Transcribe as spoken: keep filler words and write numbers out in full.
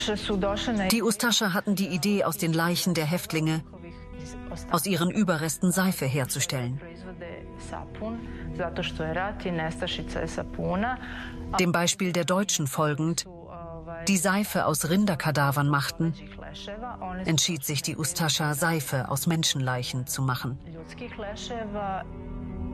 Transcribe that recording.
Die Ustascha hatten die Idee, aus den Leichen der Häftlinge, aus ihren Überresten Seife herzustellen. Dem Beispiel der Deutschen folgend, die Seife aus Rinderkadavern machten, entschied sich die Ustascha, Seife aus Menschenleichen zu machen.